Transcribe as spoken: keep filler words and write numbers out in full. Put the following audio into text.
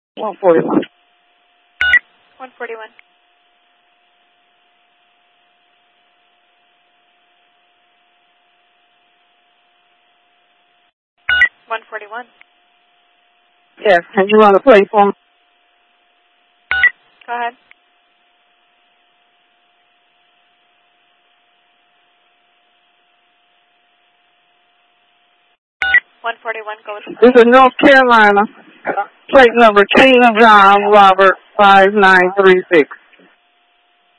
one forty-one. one forty-one. one forty-one. Yes, and you want to play for me? Go ahead. one forty-one, go with This is North Carolina. Plate number King John Robert five nine three six.